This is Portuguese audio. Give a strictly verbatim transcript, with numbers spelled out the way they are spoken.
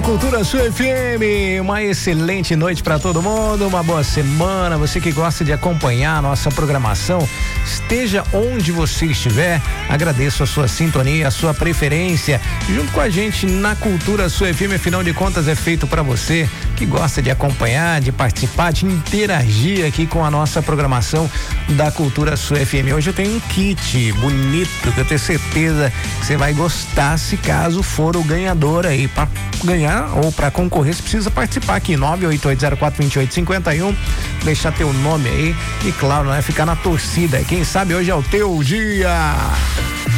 Cultura Sul F M, uma excelente noite para todo mundo, uma boa semana. Você que gosta de acompanhar a nossa programação, esteja onde você estiver, agradeço a sua sintonia, a sua preferência, junto com a gente na Cultura Sul F M. Afinal de contas, é feito para você que gosta de acompanhar, de participar, de interagir aqui com a nossa programação da Cultura Sul F M. Hoje eu tenho um kit bonito que eu tenho certeza que você vai gostar, se caso for o ganhador aí. Para ganhar ou para concorrer, você precisa participar aqui, nove oito oito zero quatro dois oito cinco um, deixar teu nome aí e, claro, não é ficar na torcida. Quem sabe hoje é o teu dia.